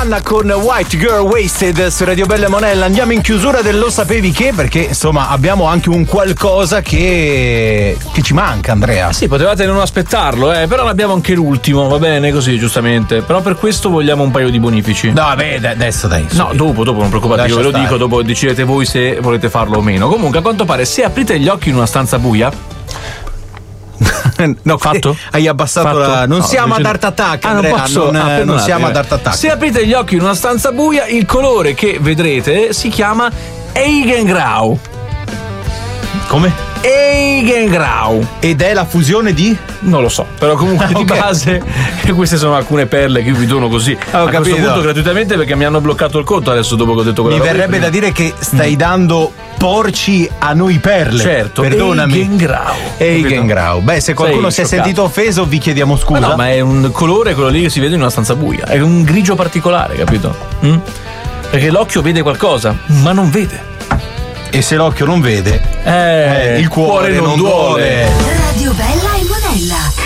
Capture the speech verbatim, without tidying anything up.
Rihanna con White Girl Wasted su Radio Bella e Monella. Andiamo in chiusura del Lo Sapevi Che, perché insomma abbiamo anche un qualcosa che che ci manca, Andrea. Sì, potevate non aspettarlo, eh, però abbiamo anche l'ultimo, va bene così, giustamente. Però per questo vogliamo un paio di bonifici. No, vabbè, adesso dai. No, dopo, dopo, non preoccupate, Lascia io ve lo stare. dico, dopo decidete voi se volete farlo o meno. Comunque, a quanto pare, se aprite gli occhi in una stanza buia. No, fatto? Hai abbassato Fatto? la. Non No, siamo invece- ad Art Attack, Ah, non Andrea, posso? non, Ah, eh, non perdonate, siamo eh. ad Art Attack. Se aprite gli occhi in una stanza buia, il colore che vedrete si chiama Eigengrau. Come? Eigengrau. Ed è la fusione di? Non lo so, però comunque di Ok. base queste sono alcune perle che io vi dono così Ho a questo capito. punto gratuitamente, perché mi hanno bloccato il conto adesso dopo che ho detto quella Mi roba verrebbe prima. da dire che stai dando porci a noi perle. Certo, perdonami. Eigengrau. Eigengrau. Beh, se qualcuno si Sei è scioccato. sentito offeso, vi chiediamo scusa. Ma no, ma è un colore quello lì che si vede in una stanza buia, è un grigio particolare, capito? Mm? Perché l'occhio vede qualcosa, ma non vede. E se l'occhio non vede, Eh, il cuore, non duole.